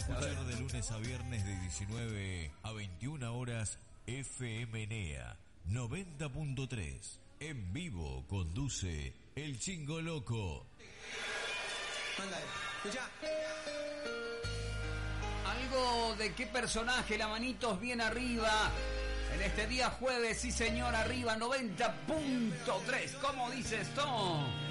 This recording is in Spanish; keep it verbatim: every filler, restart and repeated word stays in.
escuchar de lunes a viernes de diecinueve a veintiuna horas F M N E A noventa punto tres. En vivo conduce El Chingo Loco. Mándale, escuchá. Algo de qué personaje, la manitos bien arriba. En este día jueves, sí señor, arriba noventa punto tres. ¿Cómo dice esto?